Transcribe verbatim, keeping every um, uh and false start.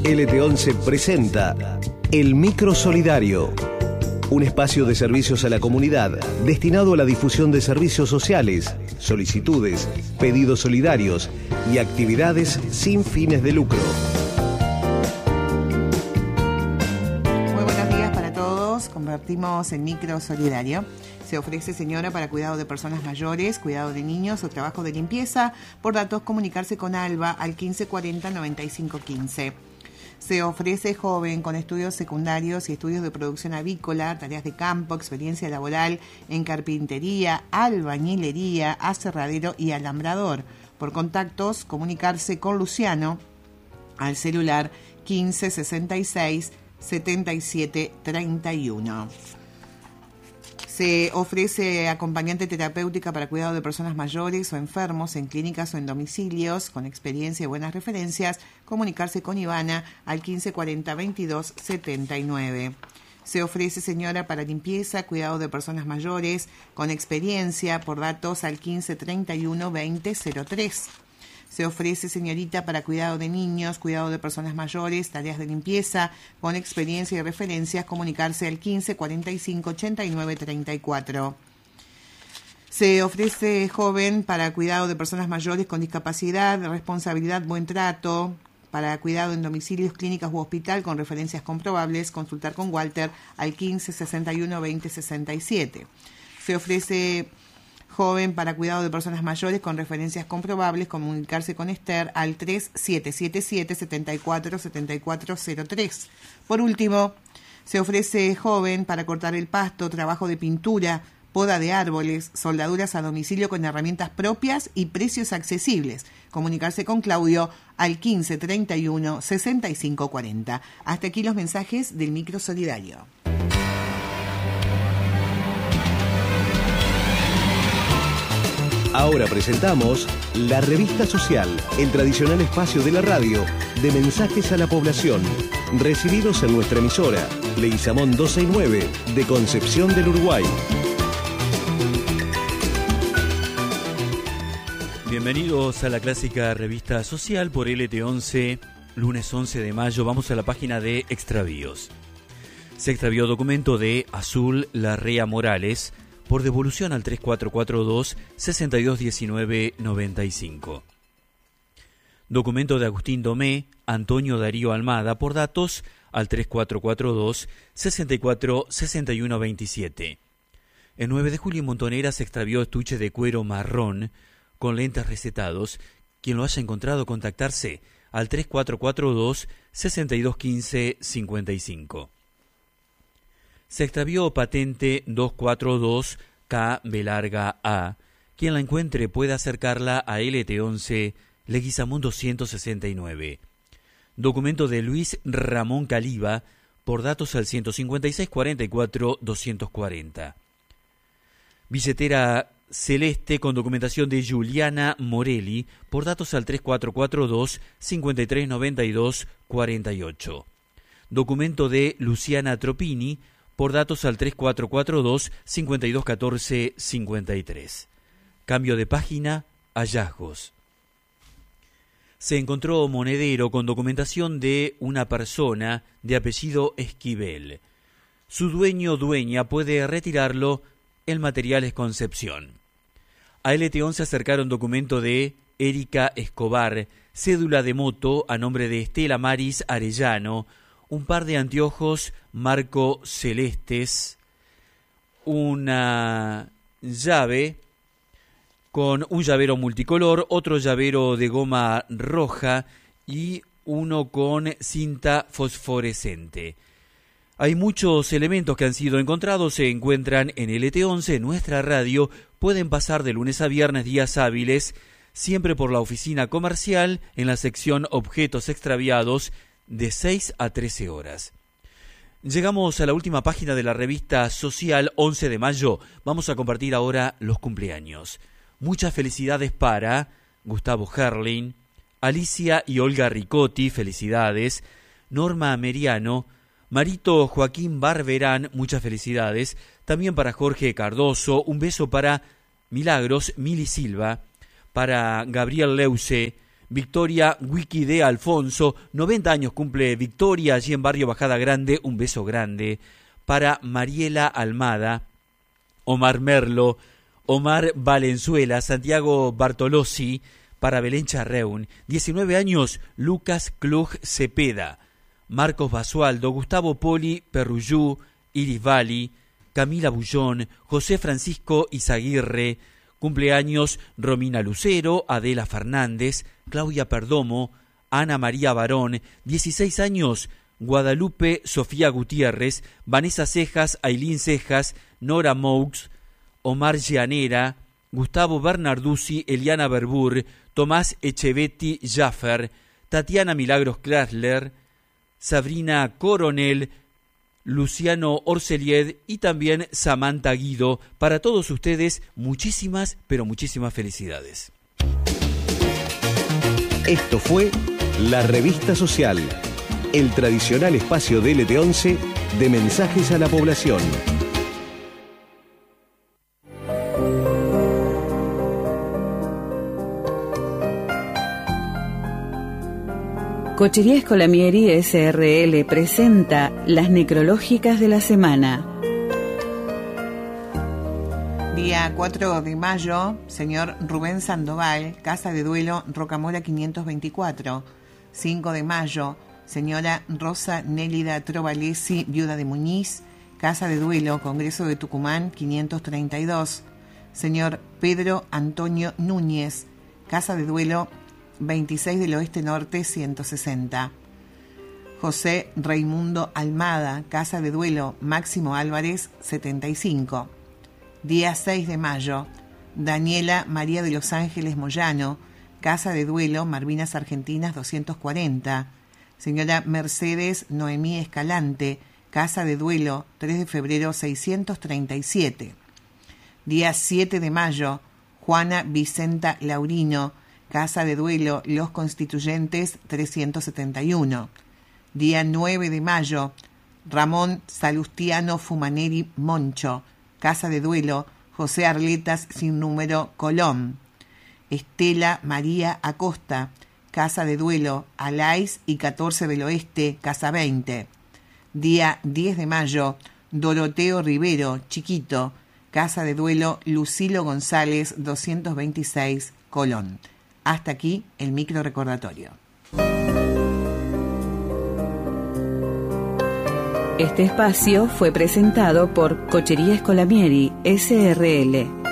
L T once presenta El Micro Solidario, un espacio de servicios a la comunidad destinado a la difusión de servicios sociales, solicitudes, pedidos solidarios y actividades sin fines de lucro. Muy buenos días para todos. Convertimos en Micro Solidario. Se ofrece señora para cuidado de personas mayores, cuidado de niños o trabajo de limpieza. Por datos, comunicarse con Alba al quince cuarenta noventa y cinco quince. Se ofrece joven con estudios secundarios y estudios de producción avícola, tareas de campo, experiencia laboral en carpintería, albañilería, aserradero y alambrador. Por contactos, comunicarse con Luciano al celular quince sesenta y seis setenta y siete treinta y uno. Se ofrece acompañante terapéutica para cuidado de personas mayores o enfermos en clínicas o en domicilios con experiencia y buenas referencias. Comunicarse con Ivana al quince cuarenta veintidós setenta y nueve. Se ofrece señora para limpieza, cuidado de personas mayores con experiencia. Por datos al quince treinta y uno veinte cero tres. Se ofrece señorita para cuidado de niños, cuidado de personas mayores, tareas de limpieza, con experiencia y referencias, comunicarse al quince cuarenta y cinco ochenta y nueve treinta y cuatro. Se ofrece joven para cuidado de personas mayores con discapacidad, responsabilidad, buen trato, para cuidado en domicilios, clínicas u hospital con referencias comprobables, consultar con Walter al quince sesenta y uno veinte sesenta y siete. Se ofrece joven para cuidado de personas mayores con referencias comprobables, comunicarse con Esther al tres siete siete siete setenta y cuatro setenta y cuatro cero tres. Por último, se ofrece joven para cortar el pasto, trabajo de pintura, poda de árboles, soldaduras a domicilio con herramientas propias y precios accesibles. Comunicarse con Claudio al quince treinta y uno sesenta y cinco cuarenta. Hasta aquí los mensajes del Micro Solidario. Ahora presentamos La Revista Social, el tradicional espacio de la radio de mensajes a la población, recibidos en nuestra emisora, Leguizamón doscientos sesenta y nueve, de Concepción del Uruguay. Bienvenidos a la clásica Revista Social por L T once, lunes once de mayo. Vamos a la página de extravíos. Se extravió documento de Azul Larrea Morales, por devolución al tres cuatro cuatro dos sesenta y dos diecinueve noventa y cinco. Documento de Agustín Domé, Antonio Darío Almada, por datos al tres cuatro cuatro dos sesenta y cuatro sesenta y uno veintisiete. El nueve de julio en Montonera se extravió estuche de cuero marrón con lentes recetados. Quien lo haya encontrado, contactarse al tres cuatro cuatro dos sesenta y dos quince cincuenta y cinco. Se extravió patente doscientos cuarenta y dos K B larga A. Quien la encuentre puede acercarla a L T once, Leguizamón doscientos sesenta y nueve. Documento de Luis Ramón Caliba, por datos al ciento cincuenta y seis cuarenta y cuatro doscientos cuarenta. Billetera celeste con documentación de Juliana Morelli, por datos al tres cuatro cuatro dos cincuenta y tres noventa y dos cuarenta y ocho. Documento de Luciana Tropini, por datos al tres cuatro cuatro dos cincuenta y dos catorce cincuenta y tres. Cambio de página, hallazgos. Se encontró monedero con documentación de una persona de apellido Esquivel. Su dueño o dueña puede retirarlo, el material es Concepción. A L T once acercaron documento de Erika Escobar, cédula de moto a nombre de Estela Maris Arellano, un par de anteojos marco celestes, una llave con un llavero multicolor, otro llavero de goma roja y uno con cinta fosforescente. Hay muchos elementos que han sido encontrados, se encuentran en L T once, nuestra radio. Pueden pasar de lunes a viernes, días hábiles, siempre por la oficina comercial en la sección Objetos Extraviados, de seis a trece horas. Llegamos a la última página de la revista Social, once de mayo. Vamos a compartir ahora los cumpleaños. Muchas felicidades para Gustavo Herling, Alicia y Olga Ricotti, felicidades. Norma Meriano, Marito Joaquín Barberán, muchas felicidades. También para Jorge Cardoso, un beso para Milagros Mili Silva, para Gabriel Leuce, Victoria Wiki de Alfonso, noventa años cumple Victoria, allí en Barrio Bajada Grande, un beso grande. Para Mariela Almada, Omar Merlo, Omar Valenzuela, Santiago Bartolozzi, para Belén Charreún, diecinueve años, Lucas Klug Cepeda, Marcos Basualdo, Gustavo Poli Perruyú, Iris Bali, Camila Bullón, José Francisco Izaguirre, cumpleaños Romina Lucero, Adela Fernández, Claudia Perdomo, Ana María Barón, dieciséis años, Guadalupe Sofía Gutiérrez, Vanessa Cejas, Ailín Cejas, Nora Moux, Omar Llanera, Gustavo Bernarduzzi, Eliana Berbur, Tomás Echevetti Jaffer, Tatiana Milagros Krasler, Sabrina Coronel, Luciano Orcelied y también Samantha Guido. Para todos ustedes, muchísimas, pero muchísimas felicidades. Esto fue La Revista Social, el tradicional espacio de L T once de mensajes a la población. Cochería Scolamieri S R L presenta las necrológicas de la semana. Día cuatro de mayo, señor Rubén Sandoval, Casa de Duelo, Rocamora quinientos veinticuatro. cinco de mayo, señora Rosa Nélida Trovalesi, viuda de Muñiz, Casa de Duelo, Congreso de Tucumán quinientos treinta y dos. Señor Pedro Antonio Núñez, Casa de Duelo, veintiséis del Oeste Norte ciento sesenta. José Raimundo Almada, Casa de Duelo, Máximo Álvarez setenta y cinco. Día seis de mayo, Daniela María de los Ángeles Moyano, Casa de Duelo, Malvinas Argentinas doscientos cuarenta. Señora Mercedes Noemí Escalante, Casa de Duelo, tres de febrero seiscientos treinta y siete. Día siete de mayo, Juana Vicenta Laurino, Casa de Duelo, Los Constituyentes trescientos setenta y uno. Día nueve de mayo, Ramón Salustiano Fumaneri Moncho, Casa de Duelo, José Arletas sin número, Colón. Estela María Acosta, Casa de Duelo, Alais y catorce del Oeste, Casa veinte. Día diez de mayo, Doroteo Rivero, Chiquito, Casa de Duelo, Lucilo González doscientos veintiséis, Colón. Hasta aquí el micro recordatorio. Este espacio fue presentado por Cochería Scolamieri S R L.